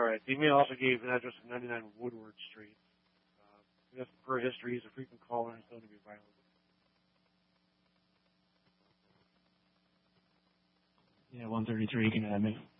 right. The email also gave an address of 99 Woodward Street. Just per history, he's a frequent caller and is known to be violent. Yeah, 133, can you have me?